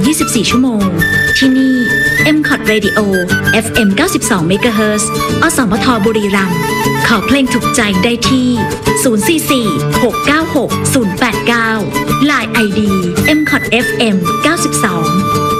24 ชั่วโมงที่นี่ MCOT Radio FM 92 MHz อสมทบุรีรัมย์ขอเพลงถูกใจได้ที่ 044 696 089 Line ID MCOT FM 92